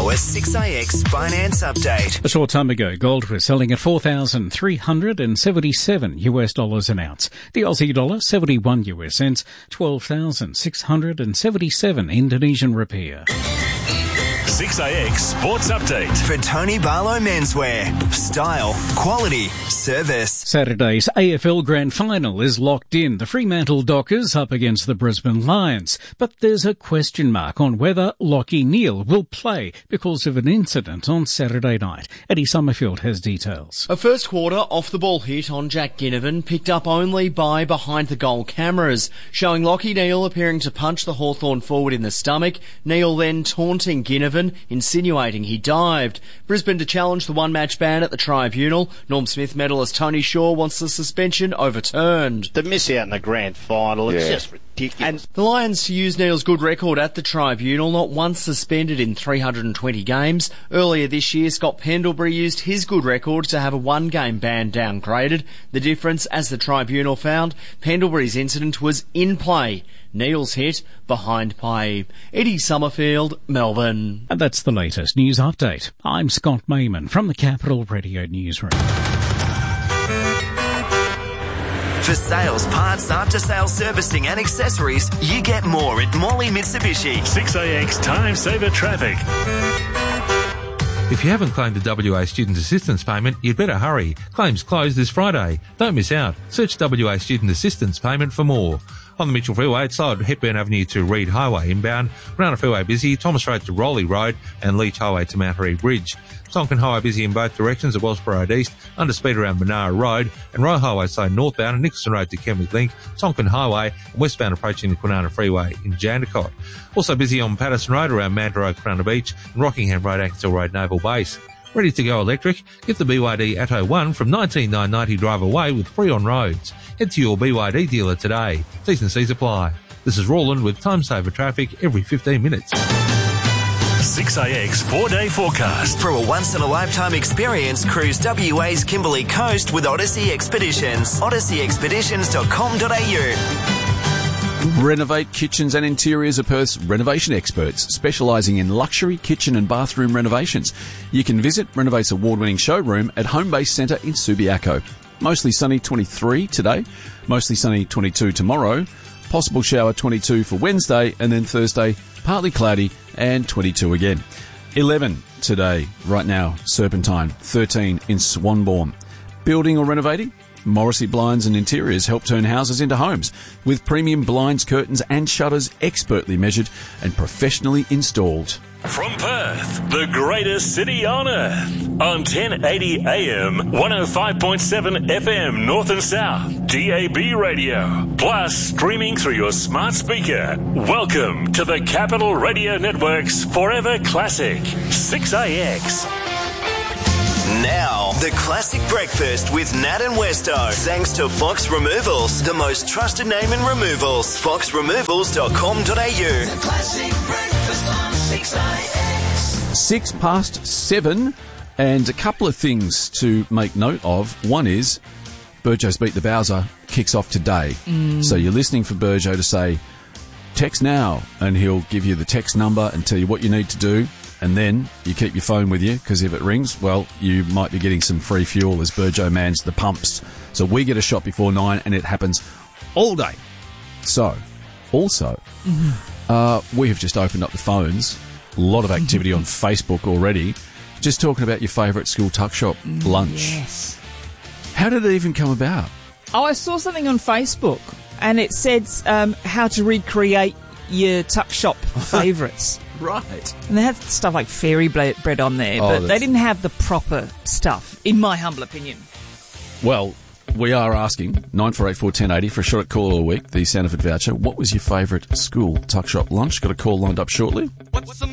a 6AX finance update. A short time ago, gold was selling at $4,377 an ounce. The Aussie dollar, 71 US cents, 12,677 Indonesian rupiah. 6AX Sports Update. For Tony Barlow Menswear. Style, quality, service. Saturday's AFL Grand Final is locked in. The Fremantle Dockers up against the Brisbane Lions. But there's a question mark on whether Lachie Neale will play because of an incident on Saturday night. Eddie Summerfield has details. A first quarter off-the-ball hit on Jack Ginnivan, picked up only by behind-the-goal cameras, showing Lachie Neale appearing to punch the Hawthorn forward in the stomach, Neale then taunting Ginnivan, insinuating he dived. Brisbane to challenge the one-match ban at the tribunal. Norm Smith medalist Tony Shaw wants the suspension overturned. To miss out in the grand final, it's just ridiculous. And the Lions to use Neale's good record at the tribunal, not once suspended in 320 games. Earlier this year, Scott Pendlebury used his good record to have a one-game ban downgraded. The difference, as the tribunal found, Pendlebury's incident was in play. Neale's hit behind play. Eddie Summerfield, Melbourne. And that's the latest news update. I'm Scott Mayman from the Capital Radio Newsroom. For sales, parts, after-sales servicing and accessories, you get more at Morley Mitsubishi. 6AX Time Saver Traffic. If you haven't claimed the WA Student Assistance payment, you'd better hurry. Claims close this Friday. Don't miss out. Search WA Student Assistance payment for more. On the Mitchell Freeway, it's slow at Hepburn Avenue to Reid Highway inbound. Runner Freeway busy, Thomas Road to Rowley Road and Leach Highway to Mount Harry Bridge. Tonkin Highway busy in both directions at Wellsborough Road East, under speed around Monara Road, and Royal Highway slow northbound and Nicholson Road to Kenwick Link, Tonkin Highway and westbound approaching the Kwinana Freeway in Jandakot. Also busy on Patterson Road around Manta Road, Corunna Beach and Rockingham Road, Axel Road, Naval Base. Ready to go electric? Get the BYD Atto 1 from $19,990 drive away with free on roads. Head to your BYD dealer today. T's and C's apply. This is Roland with Time Saver Traffic every 15 minutes. 6AX 4-day forecast. For a once-in-a-lifetime experience, cruise WA's Kimberley Coast with Odyssey Expeditions. odysseyexpeditions.com.au. Renovate Kitchens and Interiors are Perth's renovation experts, specialising in luxury kitchen and bathroom renovations. You can visit Renovate's award-winning showroom at Homebase Centre in Subiaco. Mostly sunny 23 today, mostly sunny 22 tomorrow, possible shower 22 for Wednesday, and then Thursday partly cloudy and 22 again. 11 today, right now, Serpentine, 13 in Swanbourne. Building or renovating? Morrissey Blinds and Interiors help turn houses into homes with premium blinds, curtains and shutters expertly measured and professionally installed. From Perth, the greatest city on earth. On 1080 AM, 105.7 FM North and South, DAB radio. Plus, streaming through your smart speaker. Welcome to the Capital Radio Network's Forever Classic, 6AX. Now, the classic breakfast with Nat and Westo. Thanks to Fox Removals, the most trusted name in removals. foxremovals.com.au. The classic breakfast on 6AX. 7:06, and a couple of things to make note of. One is Burjo's Beat the Bowser kicks off today. So you're listening for Burjo to say, text now, and he'll give you the text number and tell you what you need to do. And then you keep your phone with you, because if it rings, well, you might be getting some free fuel as Burjo mans the pumps. So we get a shot before 9, and it happens all day. So, also, we have just opened up the phones. A lot of activity on Facebook already. Just talking about your favourite school tuck shop lunch. Yes. How did it even come about? Oh, I saw something on Facebook, and it said how to recreate your tuck shop favourites. Right. And they had stuff like fairy bread on there, but they didn't have the proper stuff, in my humble opinion. Well, we are asking 9484 1080 for a shot at Call of the Week, the Sanford voucher. What was your favourite school tuck shop lunch? Got a call lined up shortly.